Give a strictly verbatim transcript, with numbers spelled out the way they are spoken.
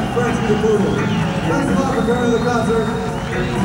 French approval. Best of luck for the concert.